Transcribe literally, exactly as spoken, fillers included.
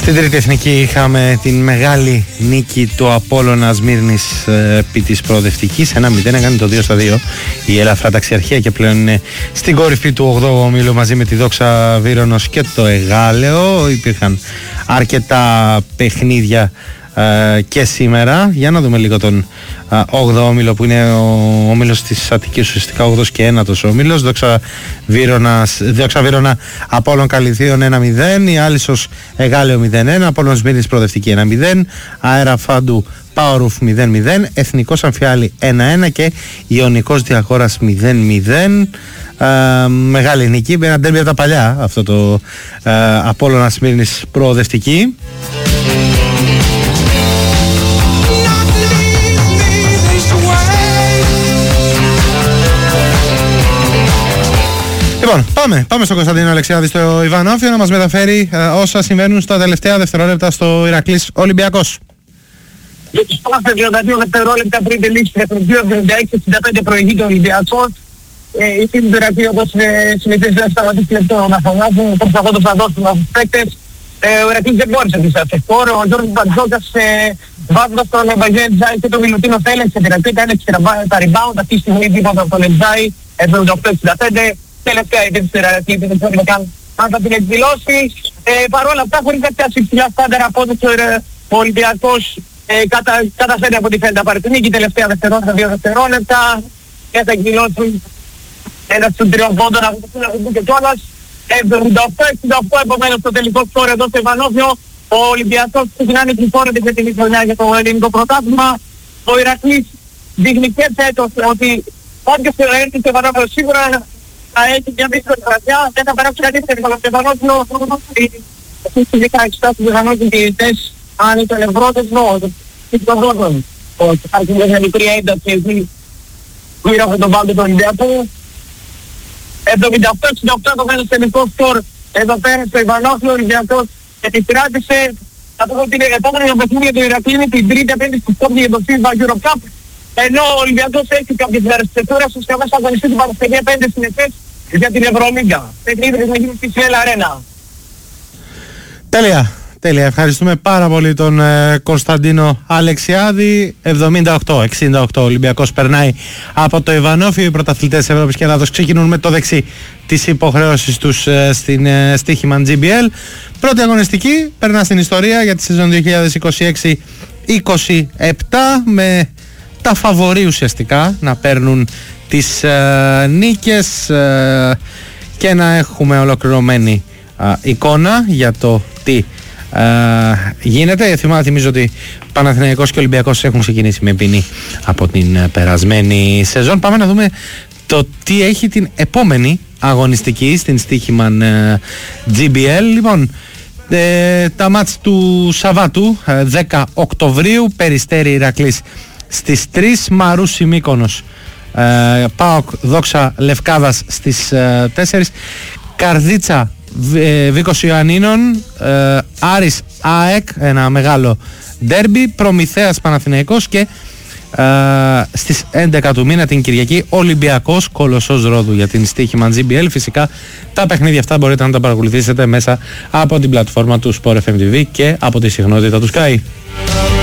Στην τρίτη εθνική είχαμε την μεγάλη νίκη του Απόλλωνα Σμύρνης ε, επί της προοδευτικής. ένα μηδέν έκανε το δύο στα δύο η ελαφρά ταξιαρχία και πλέον είναι στην κορυφή του ογδόου ομίλου μαζί με τη Δόξα Βύρονος και το Εγάλεο. Υπήρχαν αρκετά παιχνίδια ε, και σήμερα. Για να δούμε λίγο τον ε, όγδοο όμιλο που είναι ο όμιλος της Αττικής, ουσιαστικά όγδοος και ένατος όμιλος. Δόξα Βύρονα, Δόξα Βύρονα Απόλλων Καλυθίων ένα μηδέν, η Άλυσσος Εγάλεο μηδέν ένα, Απόλλων Σμύρνης προοδευτική ένα μηδέν, Αέρα Φάντου Πάορουφ μηδέν μηδέν, Εθνικός Αμφιάλη ένα ένα και Ιωνικός Διαχώρας μηδέν μηδέν. Uh, μεγάλη νίκη, ένα ντέρμπι από τα παλιά αυτό το uh, Απόλλωνα Σμύρνης προοδευτική. Λοιπόν, πάμε, πάμε στον Κωνσταντίνο Αλεξιάδη στο Ιβανόφιο να μας μεταφέρει uh, όσα συμβαίνουν στα τελευταία δευτερόλεπτα στο Ηρακλής Ολυμπιακός. Στα τριάντα δύο δευτερόλεπτα πριν τελείξει το δύο εβδομήντα έξι εξήντα πέντε προηγείται ο Ολυμπιακός. Η φίλη του Ηρακλή, όπως συνηθίζει να σταματήσει λεπτό να φωνάζουν, προσπαθώντας να δώσουν στους παίκτες. Ο Ηρακλής δεν μπόρεσε να σε φόρο, ο Γιώργος Μπαρτζόκας βάζοντας τον Μπαγιέντζάι και τον Μιλουτίνο Θέλεξ σε Ηρακλή, έκανε τα rebound, αυτή τη στιγμή τίποτα από τον Εντζάι, εβδομήντα οκτώ εξήντα πέντε. Τελευταία επίθεση του Ηρακλή, δεν ξέρω καν αν θα την εκδηλώσει. Παρ' όλα αυτά, χωρίς κάποια υψηλά στάνταρ απόδοση, ο Ολυμπιακός καταφέρει από τη φαίνεται να πάρει την νίκη, τελευταία δευτερόλεπτα, δύο δευτερόλεπτα και θα εκδηλώσουν ένας των τριών πόντων από το φίλο και κιόλας. εβδομήντα οκτώ εξήντα οκτώ επομένως το τελικό σκορ εδώ στο Ιβανόφιο. Ο Ολυμπιακός ξεκινάει την φόρετη για την χρονιά για το ελληνικό πρωτάθλημα. Ο Ηρακλής δείχνει και φέτος ότι όποιος έρθει στο Ιβανόφιο σίγουρα θα έχει μια δύσκολη βραδιά. Δεν θα περάσει κανείς στο Ιβανόφιο. Εσείς οι δεκαέξι του Ιβανόφιου διαιτητές, αν ήταν ευρώτες, νο, τον πρώτον. Θα έχει μια μικρή ένταση γύρω από τον πάγκο του Ολυμπιακού. εβδομήντα οκτώ εξήντα οκτώ το μέλος τελικό σκορ εδώ πέρα στο Ιβανόφιο. Ο Ολυμπιακός επιστράτησε. Θα πω ότι την επόμενη παιχνίδια του Ηρακλή είναι την τρίτη απέναντι στη Σκόπια για το FIFA Eurocup. Ενώ ο Ολυμπιακός έχει κάποιες μέρες της τετούρας στους και μέσα αγωνιστεί την Παναθηναϊκή πέντε στην ΕΦΕΣ για την Ευρωλίγκα. Παιχνίδι θα γίνει στη Σιέλ Αρένα. Τέλεια. Τέλεια, ευχαριστούμε πάρα πολύ τον ε, Κωνσταντίνο Αλεξιάδη. εβδομήντα οκτώ εξήντα οκτώ Ολυμπιακός περνάει από το Ιβανόφιο. Οι πρωταθλητές Ευρώπης και Ελλάδος ξεκινούν με το δεξί τις υποχρεώσεις τους ε, στην ε, στοίχημα τζι μπι ελ. Πρώτη αγωνιστική περνά στην ιστορία για τη σεζόν δύο χιλιάδες είκοσι έξι είκοσι επτά με τα φαβορί ουσιαστικά να παίρνουν τις ε, νίκες ε, και να έχουμε ολοκληρωμένη ε, εικόνα για το τι Uh, γίνεται. Θυμάμαι, θυμίζω ότι Παναθηναϊκός και Ολυμπιακός έχουν ξεκινήσει με ποινή από την uh, περασμένη σεζόν. Πάμε να δούμε το τι έχει την επόμενη αγωνιστική στην στοίχημα uh, τζι μπι ελ. Λοιπόν, uh, τα μάτς του Σαββάτου, uh, δέκα Οκτωβρίου, Περιστέρι Ηρακλής στις τρεις, Μαρούσι Μύκονος, uh, ΠΑΟΚ Δόξα Λευκάδας στις uh, τέσσερις, Καρδίτσα Βίκος Ιωαννίνων, ε, Άρης ΑΕΚ, ένα μεγάλο ντέρμπι, Προμηθέας Παναθηναϊκός και ε, στις έντεκα του μήνα την Κυριακή Ολυμπιακός Κολοσσός Ρόδου για την στοίχημα τζι μπι ελ. Φυσικά τα παιχνίδια αυτά μπορείτε να τα παρακολουθήσετε μέσα από την πλατφόρμα του Sport εφ εμ τι βι και από τη συχνότητα του Sky.